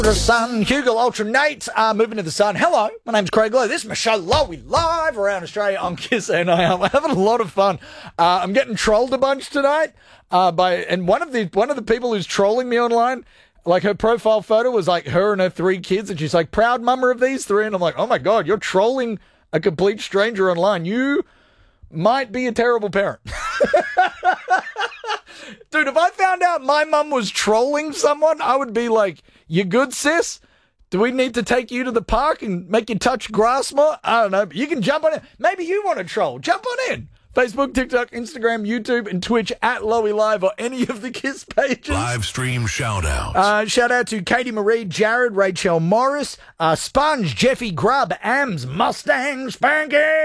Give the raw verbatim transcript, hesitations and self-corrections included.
The Sun, Hugo Ultra Nate, uh, moving to the Sun. Hello, my name's Craig Lowe. This is my show, Lowy, live around Australia on Kiss, and I am having a lot of fun. Uh, I'm getting trolled a bunch tonight uh, by, and one of the one of the people who's trolling me online, like her profile photo was like her and her three kids, and she's like, proud mama of these three, and I'm like, oh my god, you're trolling a complete stranger online. You might be a terrible parent. Dude, if I found out my mum was trolling someone, I would be like, you good, sis? Do we need to take you to the park and make you touch grass more? I don't know. But you can jump on it. Maybe you want to troll. Jump on in. Facebook, TikTok, Instagram, YouTube, and Twitch at Lowy Live or any of the Kiss pages. Live stream shout-outs. Uh, shout out to Katie Marie, Jared, Rachel Morris, uh, Sponge, Jeffy Grubb, Ams, Mustang, Spanky.